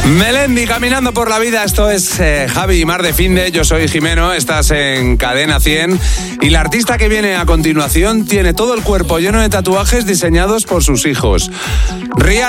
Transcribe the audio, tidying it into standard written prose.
Melendi caminando por la vida, esto es Javi y Mar de Finde, yo soy Jimeno, estás en Cadena 100 y la artista que viene a continuación tiene todo el cuerpo lleno de tatuajes diseñados por sus hijos.